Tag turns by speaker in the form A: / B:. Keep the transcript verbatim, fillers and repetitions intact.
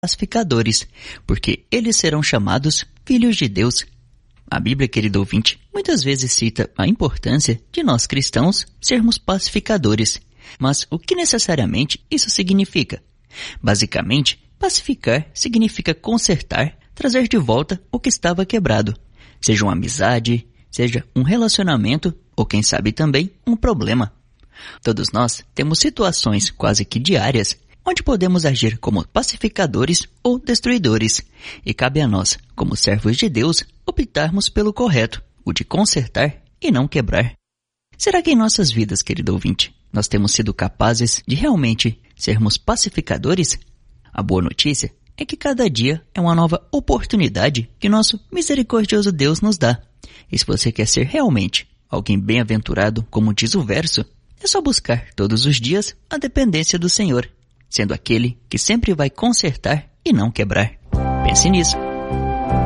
A: pacificadores, porque eles serão chamados filhos de Deus. A Bíblia, querido ouvinte, muitas vezes cita a importância de nós cristãos sermos pacificadores. Mas o que necessariamente isso significa? Basicamente, pacificar significa consertar, trazer de volta o que estava quebrado. Seja uma amizade, seja um relacionamento ou quem sabe também um problema. Todos nós temos situações quase que diárias onde podemos agir como pacificadores ou destruidores, e cabe a nós, como servos de Deus, optarmos pelo correto, o de consertar e não quebrar. Será que em nossas vidas, querido ouvinte, nós temos sido capazes de realmente sermos pacificadores? A boa notícia é que cada dia é uma nova oportunidade que nosso misericordioso Deus nos dá. E se você quer ser realmente alguém bem-aventurado, como diz o verso, é só buscar todos os dias a dependência do Senhor, sendo aquele que sempre vai consertar e não quebrar. Pense nisso.